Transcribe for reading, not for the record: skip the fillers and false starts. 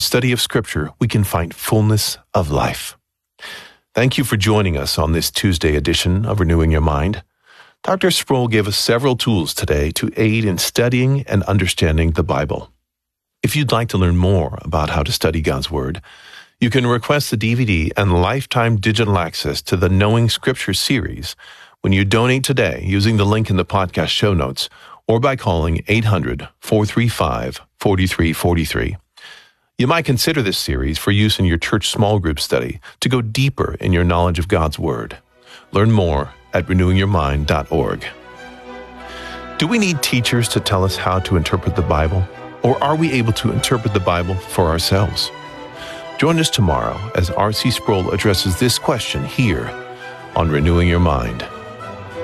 study of Scripture, we can find fullness of life. Thank you for joining us on this Tuesday edition of Renewing Your Mind. Dr. Sproul gave us several tools today to aid in studying and understanding the Bible. If you'd like to learn more about how to study God's Word, you can request the DVD and lifetime digital access to the Knowing Scripture series when you donate today using the link in the podcast show notes or by calling 800-435-4343. You might consider this series for use in your church small group study to go deeper in your knowledge of God's Word. Learn more at renewingyourmind.org. Do we need teachers to tell us how to interpret the Bible, or are we able to interpret the Bible for ourselves? Join us tomorrow as R.C. Sproul addresses this question here on Renewing Your Mind.